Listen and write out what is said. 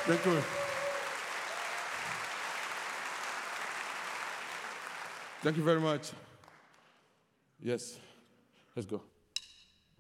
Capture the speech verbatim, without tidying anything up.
Thank you. Thank you very much. Yes, let's go.